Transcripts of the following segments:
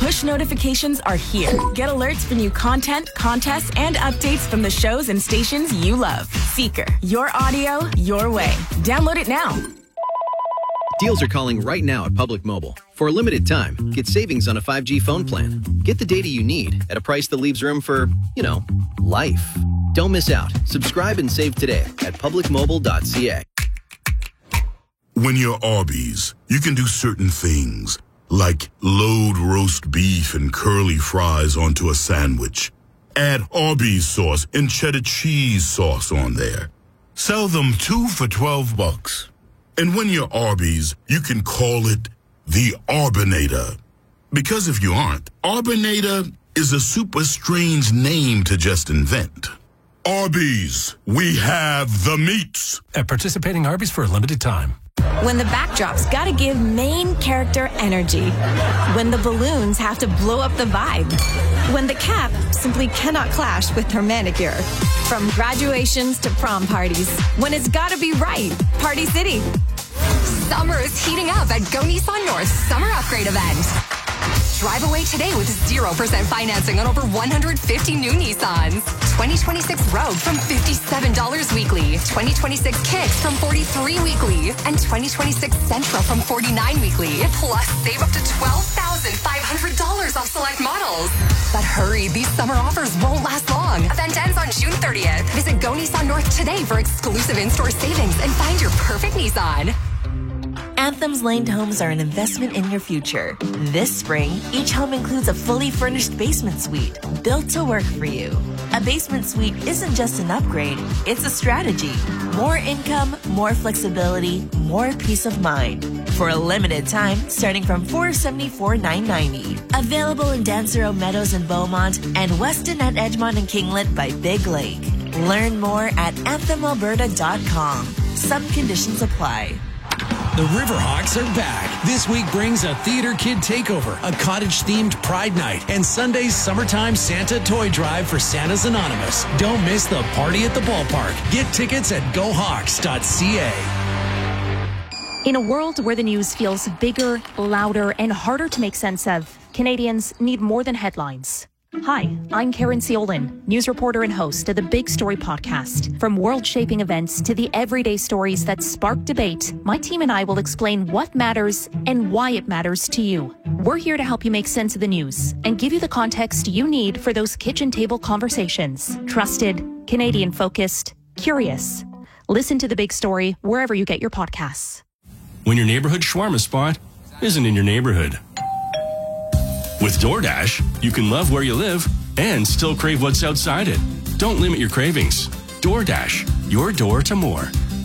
push notifications are here. Get alerts for new content, contests, and updates from the shows and stations you love. Seeker, your audio, your way. Download it now. Deals are calling right now at Public Mobile. For a limited time, get savings on a 5G phone plan. Get the data you need at a price that leaves room for, life. Don't miss out. Subscribe and save today at publicmobile.ca. When you're Arby's, you can do certain things, like load roast beef and curly fries onto a sandwich. Add Arby's sauce and cheddar cheese sauce on there. Sell them 2 for $12. And when you're Arby's, you can call it the Arbinator. Because if you aren't, Arbinator is a super strange name to just invent. Arby's, we have the meats. At participating Arby's for a limited time. When the backdrop's gotta give main character energy. When the balloons have to blow up the vibe. When the cap simply cannot clash with her manicure. From graduations to prom parties. When it's gotta be right. Party City. Summer is heating up at Go Nissan North's Summer Upgrade event. Drive away today with 0% financing on over 150 new Nissans. 2026 Rogue from $57 weekly. 2026 Kicks from $43 weekly. And 2026 Sentra from $49 weekly. Plus, save up to $12,500 off select models. But hurry, these summer offers won't last long. Event ends on June 30th. Visit Go Nissan North today for exclusive in-store savings and find your perfect Nissan. Anthem's Laned homes are an investment in your future. This spring, each home includes a fully furnished basement suite built to work for you. A basement suite isn't just an upgrade, it's a strategy. More income, more flexibility, more peace of mind. For a limited time, starting from $474,990. Available in Dancero Meadows and Beaumont and Weston at Edgemont and Kinglet by Big Lake. Learn more at anthemalberta.com. Some conditions apply. The Riverhawks are back. This week brings a Theater Kid Takeover, a cottage-themed Pride Night, and Sunday's Summertime Santa Toy Drive for Santa's Anonymous. Don't miss the party at the ballpark. Get tickets at gohawks.ca. In a world where the news feels bigger, louder, and harder to make sense of, Canadians need more than headlines. Hi, I'm Karen Ciolin, news reporter and host of the Big Story podcast. From world-shaping events to the everyday stories that spark debate, my team and I will explain what matters and why it matters to you. We're here to help you make sense of the news and give you the context you need for those kitchen table conversations. Trusted, Canadian-focused, curious. Listen to the Big Story wherever you get your podcasts. When your neighborhood shawarma spot isn't in your neighborhood. With DoorDash, you can love where you live and still crave what's outside it. Don't limit your cravings. DoorDash, your door to more.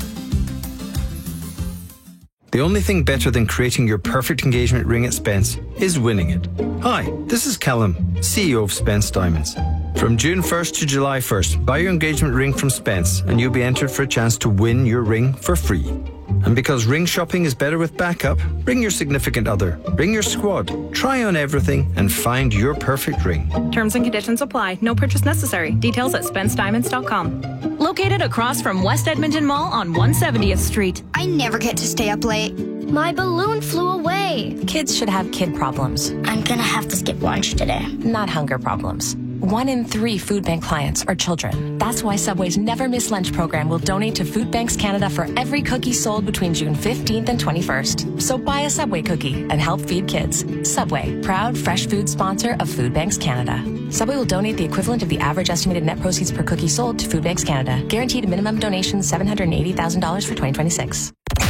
The only thing better than creating your perfect engagement ring at Spence is winning it. Hi, this is Callum, CEO of Spence Diamonds. From June 1st to July 1st, buy your engagement ring from Spence and you'll be entered for a chance to win your ring for free. And because ring shopping is better with backup, bring your significant other, bring your squad, try on everything and find your perfect ring. Terms and conditions apply. No purchase necessary. Details at SpenceDiamonds.com. Located across from West Edmonton Mall on 170th Street. I never get to stay up late. My balloon flew away. Kids should have kid problems. I'm gonna have to skip lunch today. Not hunger problems. 1 in 3 food bank clients are children. That's why Subway's Never Miss Lunch program will donate to Food Banks Canada for every cookie sold between June 15th and 21st. So buy a Subway cookie and help feed kids. Subway, proud fresh food sponsor of Food Banks Canada. Subway will donate the equivalent of the average estimated net proceeds per cookie sold to Food Banks Canada. Guaranteed minimum donation $780,000 for 2026.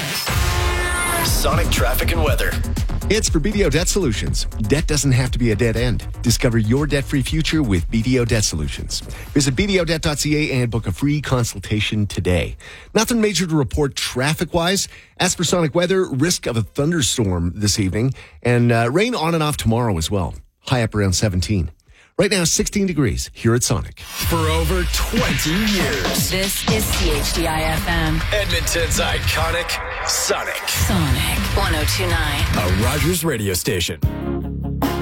Sonic traffic and weather. It's for BDO Debt Solutions. Debt doesn't have to be a dead end. Discover your debt-free future with BDO Debt Solutions. Visit BDOdebt.ca and book a free consultation today. Nothing major to report traffic-wise. As for Sonic weather, risk of a thunderstorm this evening and rain on and off tomorrow as well. High up around 17. Right now, 16 degrees here at Sonic. For over 20 years. This is CHDI-FM. Edmonton's iconic Sonic. Sonic 102.9. A Rogers radio station.